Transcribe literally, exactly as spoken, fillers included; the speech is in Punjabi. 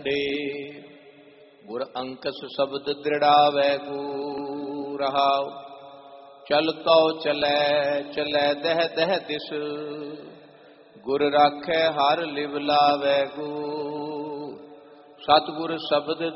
ਛੱਡੇ। ਗੁਰ ਅੰਕਸ ਸ਼ਬਦ ਦ੍ਰਿੜਾਵੈ ਗੂ ਰਹਾਉ। ਚਲ ਕਉ ਚਲੈ ਚਲੈ ਦਹਿ ਦਹਿ ਦਿਸ। ਗੁਰ ਰਾਖੈ ਹਰ ਲਿਵ ਲਾਵੈ ਗੂ। ਸਤਿਗੁਰ ਸ਼ਬਦ